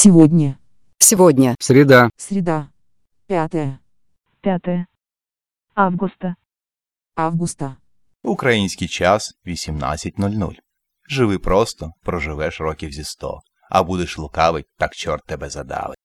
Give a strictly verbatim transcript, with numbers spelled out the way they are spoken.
Сегодня. Сегодня. Среда. Среда. Пятое. п'яте августа. Августа. Український час вісімнадцять нуль нуль. Живи просто, проживеш років зі сто. А будеш лукавить, так чорт тебе задавить.